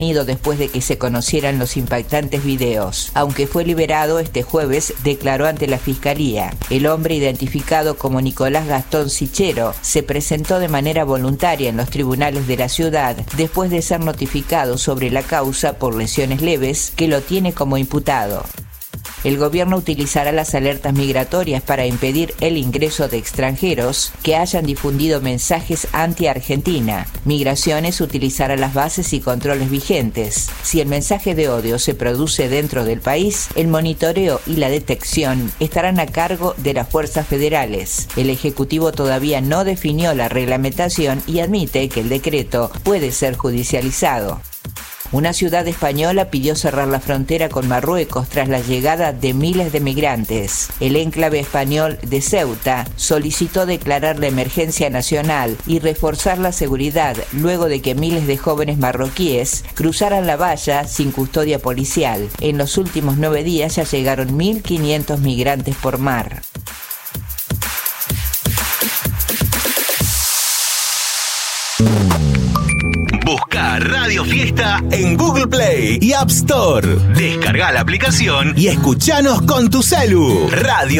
después de que se conocieran los impactantes videos. Aunque fue liberado este jueves, declaró ante la Fiscalía. El hombre, identificado como Nicolás Gastón Sichero, se presentó de manera voluntaria en los tribunales de la ciudad después de ser notificado sobre la causa por lesiones leves que lo tiene como imputado. El gobierno utilizará las alertas migratorias para impedir el ingreso de extranjeros que hayan difundido mensajes anti-Argentina. Migraciones utilizará las bases y controles vigentes. Si el mensaje de odio se produce dentro del país, el monitoreo y la detección estarán a cargo de las fuerzas federales. El Ejecutivo todavía no definió la reglamentación y admite que el decreto puede ser judicializado. Una ciudad española pidió cerrar la frontera con Marruecos tras la llegada de miles de migrantes. El enclave español de Ceuta solicitó declarar la emergencia nacional y reforzar la seguridad luego de que miles de jóvenes marroquíes cruzaran la valla sin custodia policial. En los últimos 9 días ya llegaron 1.500 migrantes por mar. Busca Radio Fiesta en Google Play y App Store. Descarga la aplicación y escuchanos con tu celu. Radio